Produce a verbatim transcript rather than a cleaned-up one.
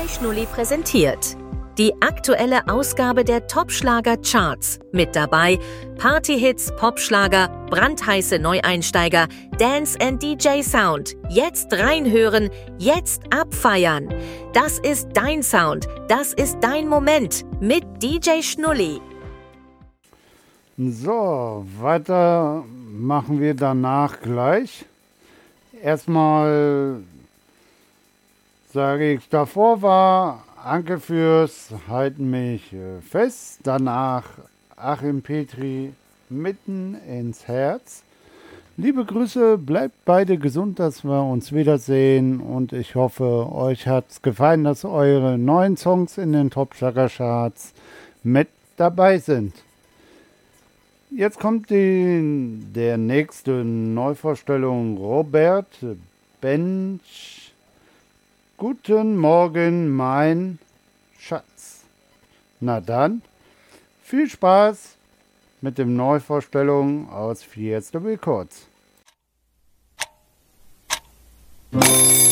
D J Schnulli präsentiert die aktuelle Ausgabe der Top-Schlager-Charts. Mit dabei Partyhits, Popschlager, brandheiße Neueinsteiger, Dance and D J Sound. Jetzt reinhören, jetzt abfeiern. Das ist dein Sound, das ist dein Moment mit D J Schnulli. So, weiter machen wir danach gleich. Erstmal sage ich, davor war Anke fürs Halten mich fest, danach Achim Petri mitten ins Herz. Liebe Grüße, bleibt beide gesund, dass wir uns wiedersehen und ich hoffe, euch hat es gefallen, dass eure neuen Songs in den Top-Schlager-Charts mit dabei sind. Jetzt kommt die, der nächste Neuvorstellung, Robert Bench. Guten Morgen, mein Schatz. Na dann, viel Spaß mit dem Neuvorstellung aus Fiesta Records.